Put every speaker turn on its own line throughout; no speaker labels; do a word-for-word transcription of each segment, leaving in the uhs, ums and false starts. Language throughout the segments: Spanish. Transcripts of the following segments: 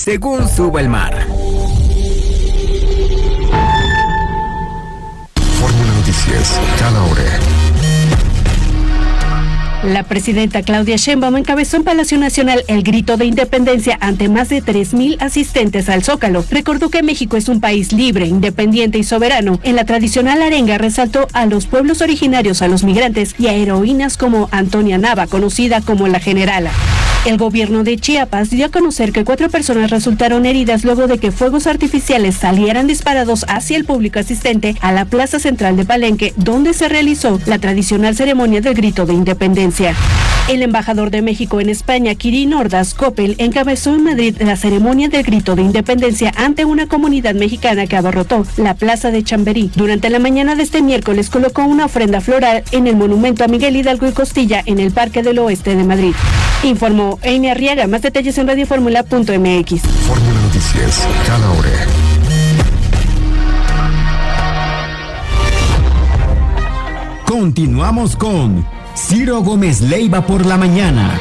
según suba el mar.
Fórmula Noticias, cada hora.
La presidenta Claudia Sheinbaum encabezó en Palacio Nacional el grito de independencia ante más de tres mil asistentes al Zócalo. Recordó que México es un país libre, independiente y soberano. En la tradicional arenga resaltó a los pueblos originarios, a los migrantes y a heroínas como Antonia Nava, conocida como la Generala. El gobierno de Chiapas dio a conocer que cuatro personas resultaron heridas luego de que fuegos artificiales salieran disparados hacia el público asistente a la plaza central de Palenque, donde se realizó la tradicional ceremonia del grito de independencia. El embajador de México en España, Kirin Ordaz Coppel, encabezó en Madrid la ceremonia del grito de independencia ante una comunidad mexicana que abarrotó la plaza de Chamberí. Durante la mañana de este miércoles colocó una ofrenda floral en el monumento a Miguel Hidalgo y Costilla en el Parque del Oeste de Madrid. Informó Amy Arriaga. Más detalles en radioformula punto m x.
Fórmula Noticias, cada hora.
Continuamos con Ciro Gómez Leiva por la mañana.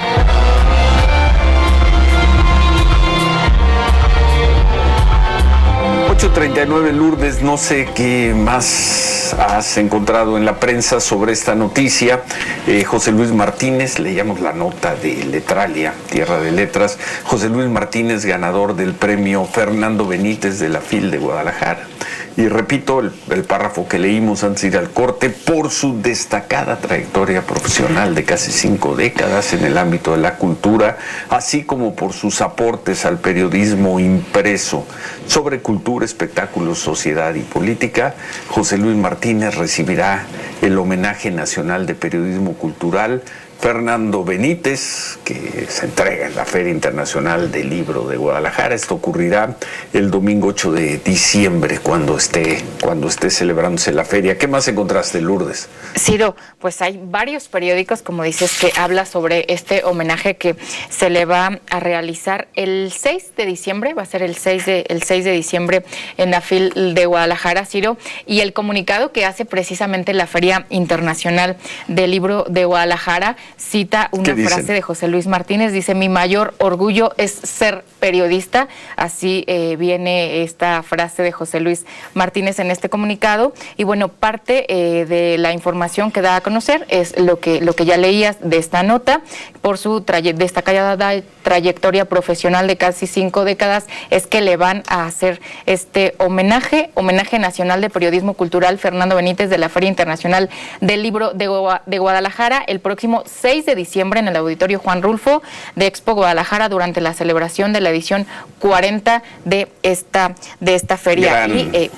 ocho treinta y nueve, Lourdes, no sé qué más has encontrado en la prensa sobre esta noticia. Eh, José Luis Martínez, leíamos la nota de Letralia, Tierra de Letras. José Luis Martínez, ganador del premio Fernando Benítez de la FIL de Guadalajara. Y repito el, el párrafo que leímos antes de ir al corte: por su destacada trayectoria profesional de casi cinco décadas en el ámbito de la cultura, así como por sus aportes al periodismo impreso sobre cultura, espectáculos, sociedad y política, José Luis Martínez recibirá el homenaje nacional de periodismo cultural Fernando Benítez, que se entrega en la Feria Internacional del Libro de Guadalajara. Esto ocurrirá el domingo ocho de diciembre, cuando esté, cuando esté celebrándose la feria. ¿Qué más encontraste, Lourdes?
Ciro, pues hay varios periódicos, como dices, que habla sobre este homenaje que se le va a realizar el seis de diciembre, va a ser el seis de, el seis de diciembre en la FIL de Guadalajara, Ciro, y el comunicado que hace precisamente la Feria Internacional del Libro de Guadalajara cita una frase de José Luis Martínez. Dice: mi mayor orgullo es ser periodista. Así eh, viene esta frase de José Luis Martínez en este comunicado. Y bueno, parte eh, de la información que da a conocer es lo que, lo que ya leías de esta nota. Por su traye- destacada trayectoria profesional de casi cinco décadas, es que le van a hacer este homenaje, homenaje nacional de periodismo cultural Fernando Benítez de la Feria Internacional del Libro de, Gua- de Guadalajara el próximo seis de diciembre en el Auditorio Juan Rulfo de Expo Guadalajara, durante la celebración de la edición cuarenta de esta, de esta feria.
Gran,
y, eh,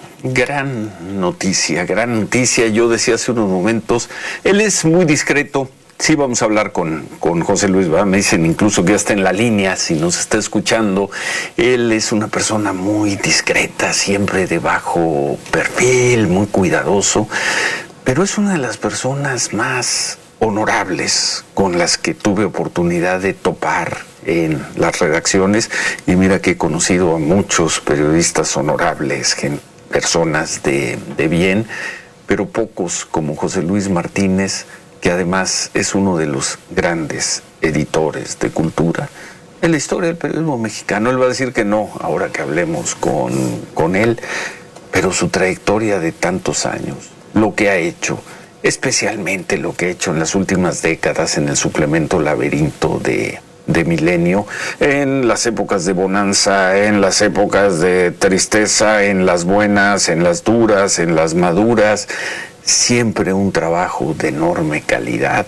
gran noticia, gran noticia. Yo decía hace unos momentos, él es muy discreto. Sí, vamos a hablar con, con José Luis, ¿verdad? Me dicen incluso que ya está en la línea, si nos está escuchando. Él es una persona muy discreta, siempre de bajo perfil, muy cuidadoso, pero es una de las personas más honorables con las que tuve oportunidad de topar en las redacciones. Y mira que he conocido a muchos periodistas honorables, gente, personas de, de bien, pero pocos como José Luis Martínez, que además es uno de los grandes editores de cultura en la historia del periodismo mexicano. Él va a decir que no, ahora que hablemos con, con él, pero su trayectoria de tantos años, lo que ha hecho, especialmente lo que ha hecho en las últimas décadas en el suplemento Laberinto de, de Milenio, en las épocas de bonanza, en las épocas de tristeza, en las buenas, en las duras, en las maduras, siempre un trabajo de enorme calidad,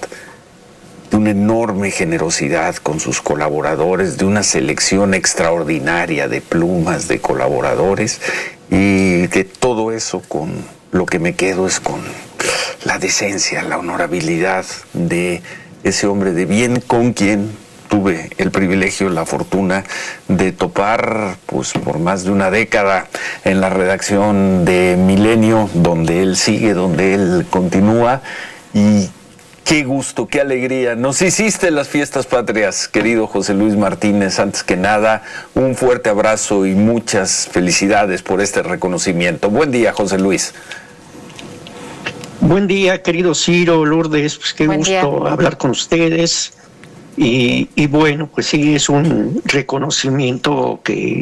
de una enorme generosidad con sus colaboradores, de una selección extraordinaria de plumas de colaboradores, y de todo eso con lo que me quedo es con la decencia, la honorabilidad de ese hombre de bien con quien tuve el privilegio, la fortuna de topar pues por más de una década en la redacción de Milenio, donde él sigue, donde él continúa. Y qué gusto, qué alegría. Nos hiciste las fiestas patrias, querido José Luis Martínez. Antes que nada, un fuerte abrazo y muchas felicidades por este reconocimiento. Buen día, José Luis.
Buen día, querido Ciro, Lourdes, pues qué
Buen
gusto
día.
hablar con ustedes. Y, y bueno, pues sí, es un reconocimiento que